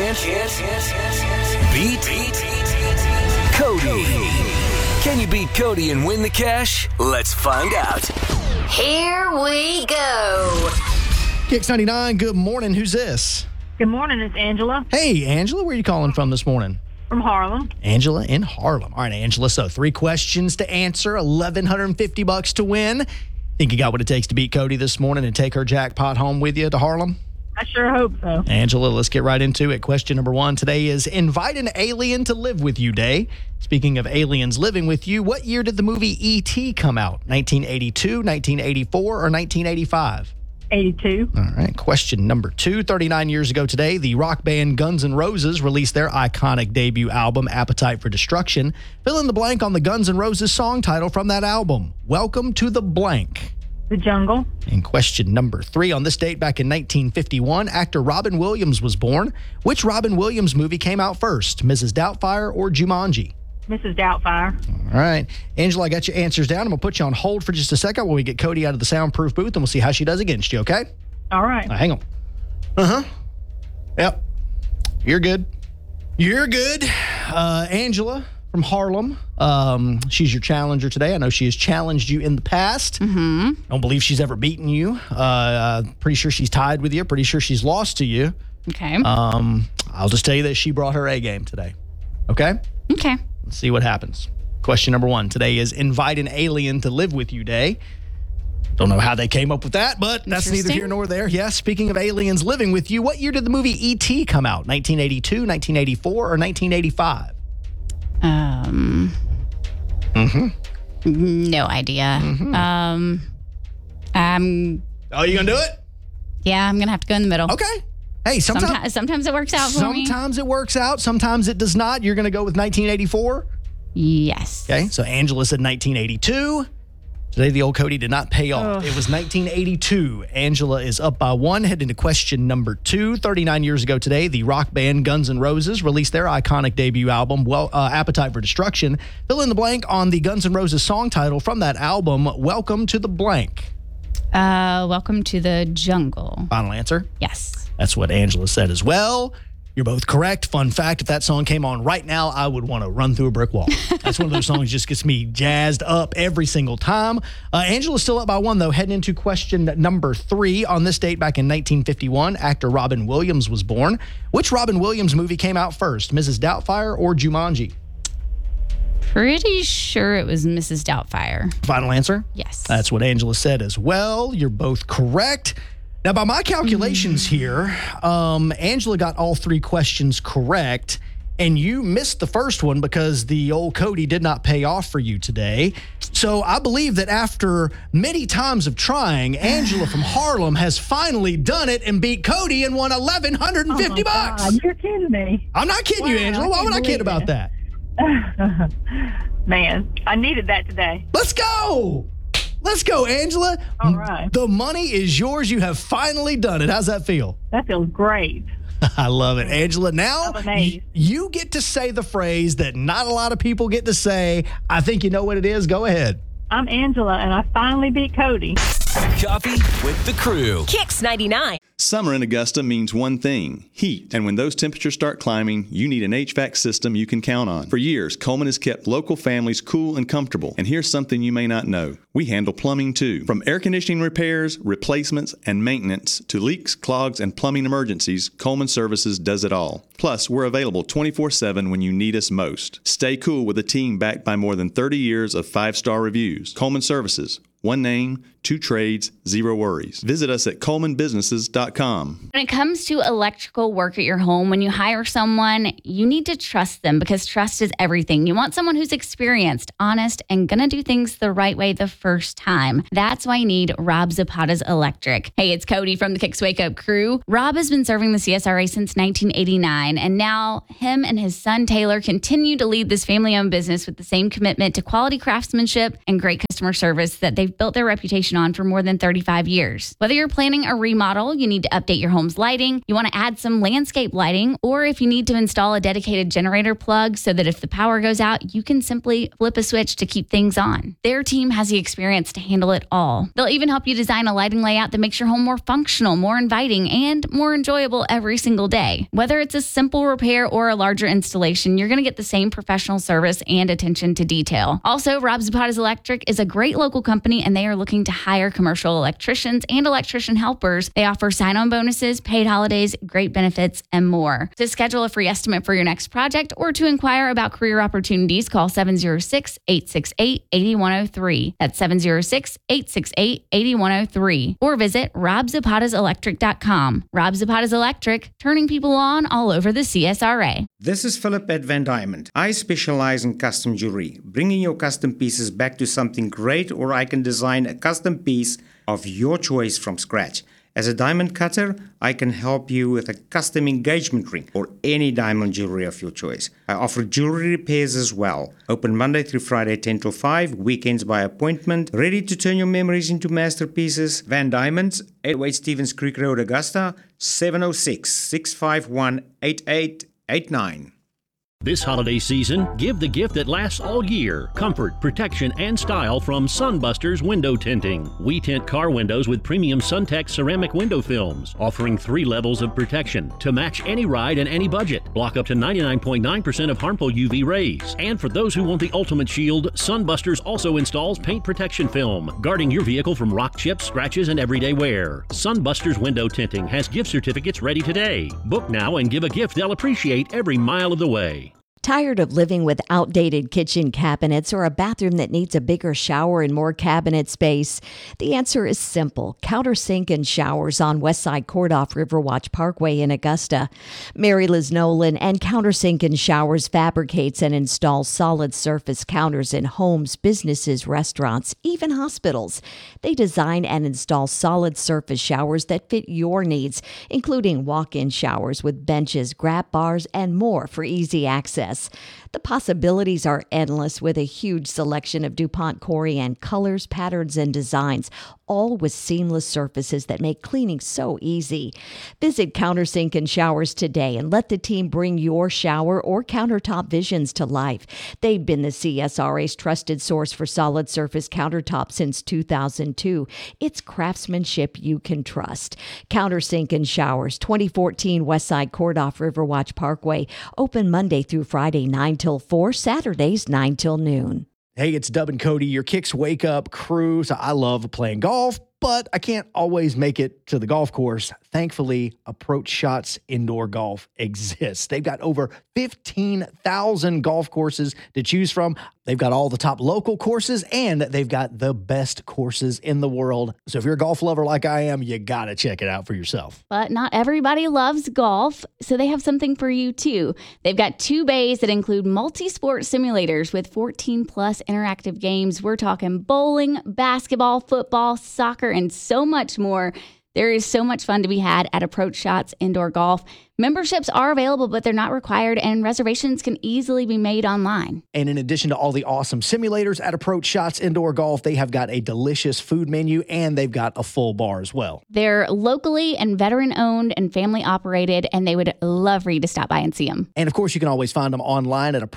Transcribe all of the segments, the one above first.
beat Cody. Can you beat Cody and win the cash? Let's find out. Here we go. Kicks 99, good morning. Who's this? Good morning, it's Angela Hey, Angela, where are you calling from this morning? from Harlem. Angela in Harlem. All right, Angela, so 3 questions to answer, $1,150 to win. Think you got what it takes to beat Cody this morning and take her jackpot home with you to Harlem? I sure hope so. Angela, let's get right into it. Question number 1 today is Invite an Alien to Live With You Day. Speaking of aliens living with you, what year did the movie E.T. come out? 1982, 1984, or 1985? 82. All right, question number 2. 39 years ago today, the rock band Guns N' Roses released their iconic debut album, Appetite for Destruction. Fill in the blank on the Guns N' Roses song title from that album. Welcome to the blank. The Jungle. And question number 3. On this date back in 1951, actor Robin Williams was born. Which Robin Williams movie came out first, Mrs. Doubtfire or Jumanji? Mrs. Doubtfire. All right. Angela, I got your answers down. I'm going to put you on hold for just a second while we get Cody out of the soundproof booth, and we'll see how she does against you, okay? All right. Hang on. Yep. You're good. You're good. Angela from Harlem. She's your challenger today. I know she has challenged you in the past. Don't believe she's ever beaten you. Pretty sure she's tied with you. Pretty sure she's lost to you. Okay. I'll just tell you that she brought her A game today. Okay? Okay. Let's see what happens. Question number 1 today is Invite an Alien to Live With You Day. Don't know how they came up with that, but that's neither here nor there. Yes, speaking of aliens living with you, what year did the movie E.T. come out? 1982, 1984, or 1985? No idea. Oh, you gonna do it? Yeah, I'm gonna have to go in the middle. Okay. Hey, Sometimes it works out for me. Sometimes it works out. Sometimes it does not. You're gonna go with 1984? Yes. Okay, so Angela said 1982. Today, the old Cody did not pay off. It was 1982. Angela is up by 1, heading to question number 2. 39 years ago today, the rock band Guns N' Roses released their iconic debut album, Appetite for Destruction. Fill in the blank on the Guns N' Roses song title from that album, Welcome to the blank. Welcome to the jungle. Final answer? Yes. That's what Angela said as well. You're both correct. Fun fact, if that song came on right now, I would want to run through a brick wall. That's one of those songs that just gets me jazzed up every single time. Angela's still up by 1, though, heading into question number 3. On this date back in 1951, actor Robin Williams was born. Which Robin Williams movie came out first, Mrs. Doubtfire or Jumanji? Pretty sure it was Mrs. Doubtfire. Final answer? Yes. That's what Angela said as well. You're both correct. Now, by my calculations here, Angela got all 3 questions correct, and you missed the first one because the old Cody did not pay off for you today. So I believe that after many times of trying, Angela from Harlem has finally done it and beat Cody and won $1,150. God, you're kidding me. I'm not kidding you, Angela. Why would I kid about that? Man, I needed that today. Let's go. Let's go, Angela. All right. The money is yours. You have finally done it. How's that feel? That feels great. I love it, Angela. Now I'm amazed. you get to say the phrase that not a lot of people get to say. I think you know what it is. Go ahead. I'm Angela, and I finally beat Cody. Coffee with the crew. Kicks 99. Summer in Augusta means one thing, heat. And when those temperatures start climbing, you need an HVAC system you can count on. For years, Coleman has kept local families cool and comfortable. And here's something you may not know. We handle plumbing too. From air conditioning repairs, replacements, and maintenance to leaks, clogs, and plumbing emergencies, Coleman Services does it all. Plus, we're available 24/7 when you need us most. Stay cool with a team backed by more than 30 years of 5-star reviews. Coleman Services. One name, 2 trades, 0 worries. Visit us at colemanbusinesses.com. When it comes to electrical work at your home, when you hire someone, you need to trust them because trust is everything. You want someone who's experienced, honest, and gonna do things the right way the first time. That's why you need Rob Zapata's Electric. Hey, it's Cody from the Kicks Wake Up crew. Rob has been serving the CSRA since 1989, and now him and his son Taylor continue to lead this family-owned business with the same commitment to quality craftsmanship and great customer service that they've they've built their reputation on for more than 35 years. Whether you're planning a remodel, you need to update your home's lighting, you want to add some landscape lighting, or if you need to install a dedicated generator plug so that if the power goes out, you can simply flip a switch to keep things on. Their team has the experience to handle it all. They'll even help you design a lighting layout that makes your home more functional, more inviting, and more enjoyable every single day. Whether it's a simple repair or a larger installation, you're going to get the same professional service and attention to detail. Also, Rob Zapatas Electric is a great local company, and they are looking to hire commercial electricians and electrician helpers. They offer sign-on bonuses, paid holidays, great benefits, and more. To schedule a free estimate for your next project or to inquire about career opportunities, call 706-868-8103. That's 706-868-8103. Or visit robzapataselectric.com. Rob Zapatas Electric, turning people on all over the CSRA. This is Philip at Van Diamond. I specialize in custom jewelry, bringing your custom pieces back to something great, or I can design a custom piece of your choice from scratch. As a diamond cutter, I can help you with a custom engagement ring or any diamond jewelry of your choice. I offer jewelry repairs as well. Open Monday through Friday 10 till 5, weekends by appointment. Ready to turn your memories into masterpieces? Van Diamonds, 808 Stevens Creek Road, Augusta, 706-651-8889. This holiday season, give the gift that lasts all year. Comfort, protection, and style from Sunbusters Window Tinting. We tint car windows with premium SunTech ceramic window films, offering 3 levels of protection to match any ride and any budget. Block up to 99.9% of harmful UV rays. And for those who want the ultimate shield, Sunbusters also installs paint protection film, guarding your vehicle from rock chips, scratches, and everyday wear. Sunbusters Window Tinting has gift certificates ready today. Book now and give a gift they'll appreciate every mile of the way. Tired of living with outdated kitchen cabinets or a bathroom that needs a bigger shower and more cabinet space? The answer is simple. Countersink and Showers on Westside Court off Riverwatch Parkway in Augusta. Mary Liz Nolan and Countersink and Showers fabricates and installs solid surface counters in homes, businesses, restaurants, even hospitals. They design and install solid surface showers that fit your needs, including walk-in showers with benches, grab bars, and more for easy access. The possibilities are endless with a huge selection of DuPont Corian colors, patterns, and designs, all with seamless surfaces that make cleaning so easy. Visit Countersink and Showers today and let the team bring your shower or countertop visions to life. They've been the CSRA's trusted source for solid surface countertops since 2002. It's craftsmanship you can trust. Countersink and Showers, 2014 Westside Court off Riverwatch Parkway. Open Monday through Friday, 9 till 4, Saturdays, 9 till noon. Hey, it's Dub and Cody, your Kicks Wake Up crew. So I love playing golf, but I can't always make it to the golf course. Thankfully, Approach Shots Indoor Golf exists. They've got over 15,000 golf courses to choose from. They've got all the top local courses, and they've got the best courses in the world. So if you're a golf lover like I am, you got to check it out for yourself. But not everybody loves golf, so they have something for you too. They've got 2 bays that include multi-sport simulators with 14-plus interactive games. We're talking bowling, basketball, football, soccer, and so much more. There is so much fun to be had at Approach Shots Indoor Golf. Memberships are available, but they're not required, and reservations can easily be made online. And in addition to all the awesome simulators at Approach Shots Indoor Golf, they have got a delicious food menu, and they've got a full bar as well. They're locally and veteran-owned and family-operated, and they would love for you to stop by and see them. And, of course, you can always find them online at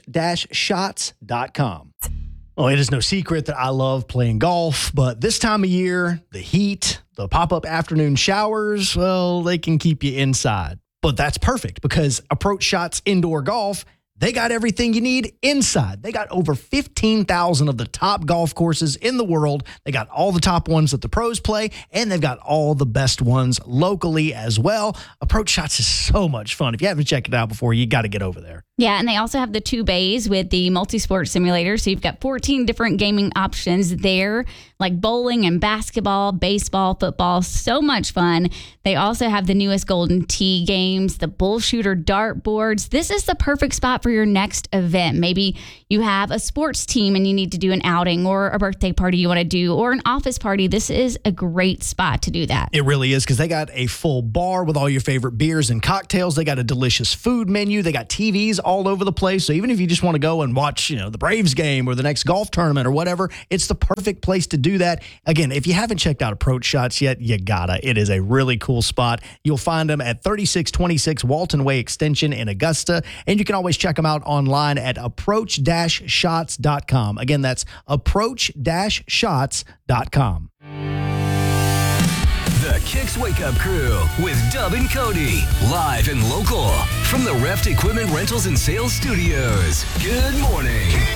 approach-shots.com. Well, it is no secret that I love playing golf, but this time of year, the heat, the pop-up afternoon showers, well, they can keep you inside. But that's perfect because Approach Shots Indoor Golf, they got everything you need inside. They got over 15,000 of the top golf courses in the world. They got all the top ones that the pros play, and they've got all the best ones locally as well. Approach Shots is so much fun. If you haven't checked it out before, you got to get over there. Yeah, and they also have the 2 bays with the multi-sport simulator. So you've got 14 different gaming options there, like bowling and basketball, baseball, football, so much fun. They also have the newest Golden Tee games, the bull shooter dart boards. This is the perfect spot for your next event. Maybe you have a sports team and you need to do an outing, or a birthday party you want to do, or an office party. This is a great spot to do that. It really is, because they got a full bar with all your favorite beers and cocktails. They got a delicious food menu. They got TVs all over the place. So even if you just want to go and watch, the Braves game or the next golf tournament or whatever, it's the perfect place to do that. Again, if you haven't checked out Approach Shots yet, you gotta. It is a really cool spot. You'll find them at 3626 Walton Way Extension in Augusta, and you can always check them out online at approach-shots.com. Again, that's approach-shots.com. The Kicks Wake Up Crew with Dub and Cody, live and local from the Reft Equipment Rentals and Sales Studios. Good morning.